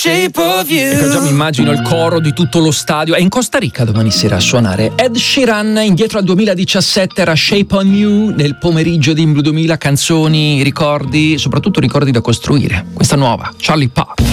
Shape of You. Ecco, già mi immagino il coro di tutto lo stadio. È in Costa Rica domani sera a suonare Ed Sheeran. Indietro al 2017 era Shape on You. Nel pomeriggio di Blu 2000 canzoni, ricordi, soprattutto ricordi da costruire. Questa nuova, Charlie Puth.